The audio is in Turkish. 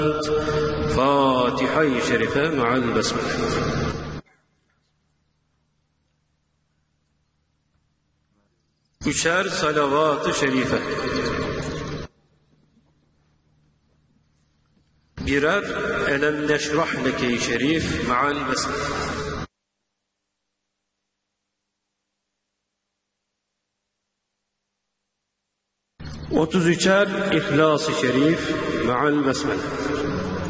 Fatiha-i Şerife ma'al besmele. Üçer salavat-ı şerife. Birer elem neşrah leke-i şerif ma'al besmele. 33'er İhlas-ı Şerif ma'al besmele.